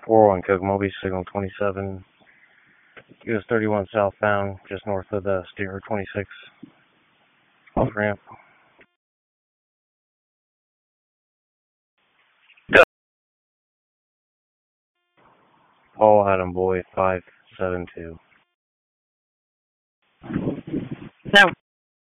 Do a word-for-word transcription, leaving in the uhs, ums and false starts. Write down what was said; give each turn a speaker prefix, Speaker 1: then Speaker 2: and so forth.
Speaker 1: four oh one Kokomobi, signal twenty-seven, U S thirty-one southbound, just north of the State Road twenty-six off ramp. Paul Adam Boy five seven two.